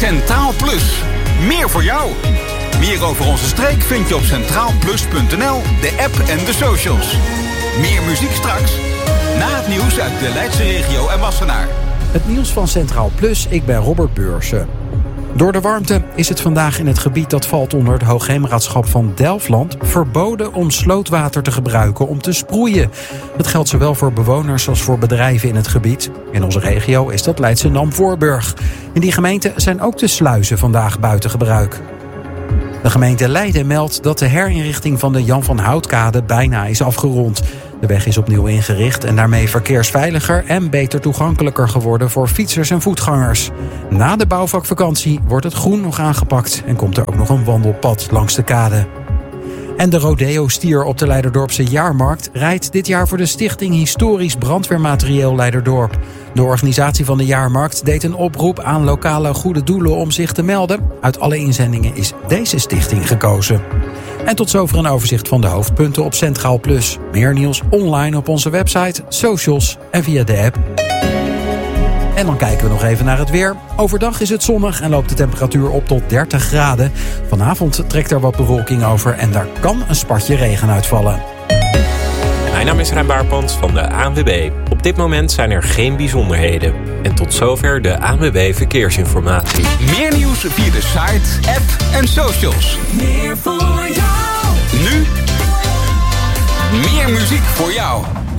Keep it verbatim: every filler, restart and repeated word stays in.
Centraal Plus. Meer voor jou. Meer over onze streek vind je op centraal plus punt n l, de app en de socials. Meer muziek straks. Na het nieuws uit de Leidse regio en Wassenaar. Het nieuws van Centraal Plus, ik ben Robert Beursen. Door de warmte is het vandaag in het gebied dat valt onder het Hoogheemraadschap van Delfland verboden om slootwater te gebruiken om te sproeien. Dat geldt zowel voor bewoners als voor bedrijven in het gebied. In onze regio is dat Leidschendam-Voorburg. In die gemeente zijn ook de sluizen vandaag buiten gebruik. De gemeente Leiden meldt dat de herinrichting van de Jan van Houtkade bijna is afgerond. De weg is opnieuw ingericht en daarmee verkeersveiliger en beter toegankelijker geworden voor fietsers en voetgangers. Na de bouwvakvakantie wordt het groen nog aangepakt en komt er ook nog een wandelpad langs de kade. En de rodeo-stier op de Leiderdorpse jaarmarkt rijdt dit jaar voor de Stichting Historisch Brandweermaterieel Leiderdorp. De organisatie van de jaarmarkt deed een oproep aan lokale goede doelen om zich te melden. Uit alle inzendingen is deze stichting gekozen. En tot zover een overzicht van de hoofdpunten op Centraal Plus. Meer nieuws online op onze website, socials en via de app. En dan kijken we nog even naar het weer. Overdag is het zonnig en loopt de temperatuur op tot dertig graden. Vanavond trekt er wat bewolking over en daar kan een spatje regen uitvallen. Mijn naam is Rijn Baarpans van de A N W B. Op dit moment zijn er geen bijzonderheden. En tot zover de A N W B Verkeersinformatie. Meer nieuws via de site, app en socials. Meer voor jou. Nu meer muziek voor jou.